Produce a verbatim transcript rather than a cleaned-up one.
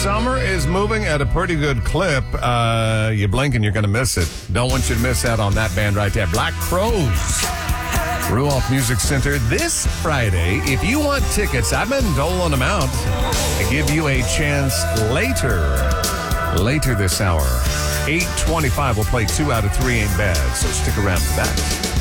Summer is moving at a pretty good clip. Uh, you blink and you're going to miss it. Don't want you to miss out on that band right there. Black Crowes. Ruoff Music Center this Friday. If you want tickets, I've been doling them out to give you a chance later. Later this hour. eight twenty-five, we'll play two out of three ain't bad, so stick around for that.